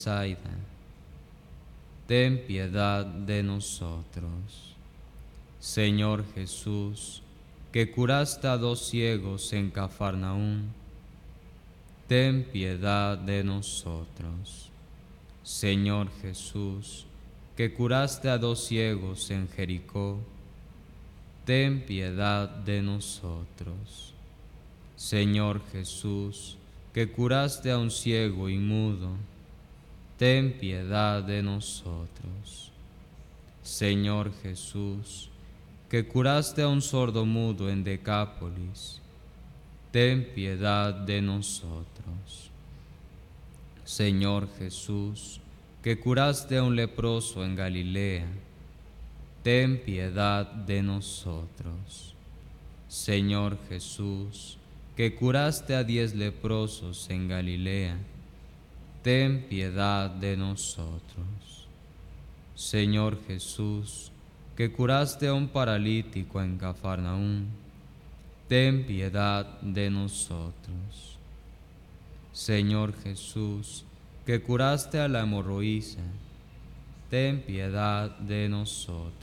Bethsaida, ten piedad de nosotros. Señor Jesús, que curaste a 2 ciegos en Cafarnaúm, ten piedad de nosotros. Señor Jesús, que curaste a 2 ciegos en Jericó, ten piedad de nosotros. Señor Jesús, que curaste a un ciego y mudo, ten piedad de nosotros. Señor Jesús, que curaste a un sordo mudo en Decápolis, ten piedad de nosotros. Señor Jesús, que curaste a un leproso en Galilea, ten piedad de nosotros. Señor Jesús, que curaste a 10 leprosos en Galilea, ten piedad de nosotros. Señor Jesús, que curaste a un paralítico en Cafarnaúm, ten piedad de nosotros. Señor Jesús, que curaste a la hemorroísa, ten piedad de nosotros.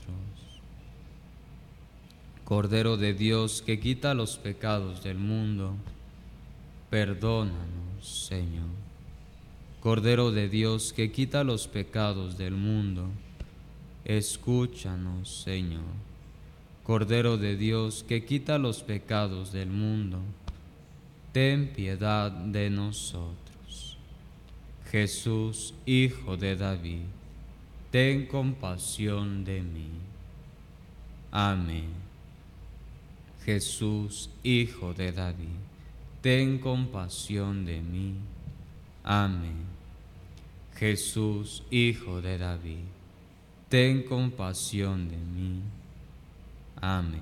Cordero de Dios, que quita los pecados del mundo, perdónanos, Señor. Cordero de Dios, que quita los pecados del mundo, escúchanos, Señor. Cordero de Dios, que quita los pecados del mundo, ten piedad de nosotros. Jesús, Hijo de David, ten compasión de mí. Amén. Jesús, Hijo de David, ten compasión de mí. Amén. Jesús, Hijo de David, ten compasión de mí. Amén.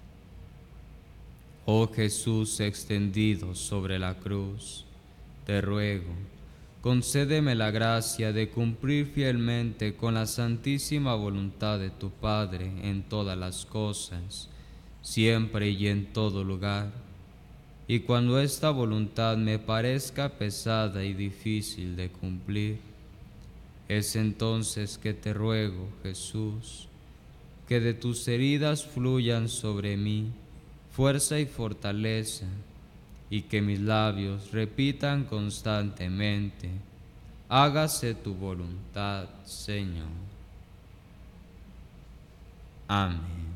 Oh Jesús extendido sobre la cruz, te ruego, concédeme la gracia de cumplir fielmente con la santísima voluntad de tu Padre en todas las cosas, siempre y en todo lugar. Y cuando esta voluntad me parezca pesada y difícil de cumplir, es entonces que te ruego, Jesús, que de tus heridas fluyan sobre mí fuerza y fortaleza, y que mis labios repitan constantemente: hágase tu voluntad, Señor. Amén.